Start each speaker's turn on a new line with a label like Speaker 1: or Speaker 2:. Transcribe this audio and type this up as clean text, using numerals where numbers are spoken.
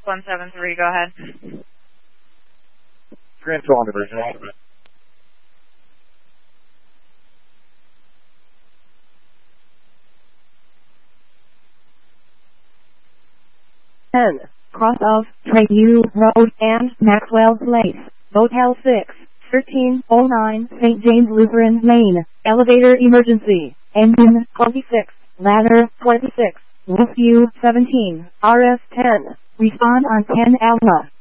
Speaker 1: 6173, go ahead.
Speaker 2: Grand Tour diversion.
Speaker 3: 10. Cross of Trayview Road and Maxwell Place, Motel 6, 1309 St. James Lutheran Lane, elevator emergency, engine 26, ladder 26, roof view 17, RF 10, respond on 10 Alpha.